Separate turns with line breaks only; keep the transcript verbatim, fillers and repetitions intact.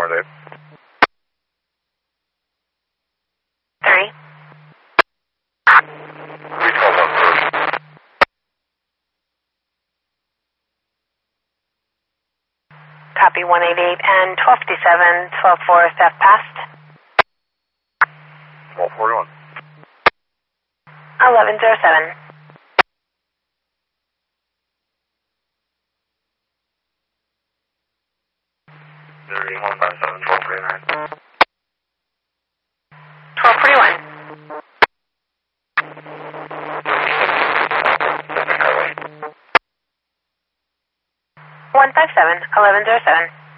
Dave.
Three.
three twelve one three.
Copy one eighty-eight and twelve fifty-seven, twelve four, theft passed.
twelve forty-one.
eleven oh seven.
zero one five seven, twelve forty-nine.
twelve forty-one. one five seven, eleven oh seven.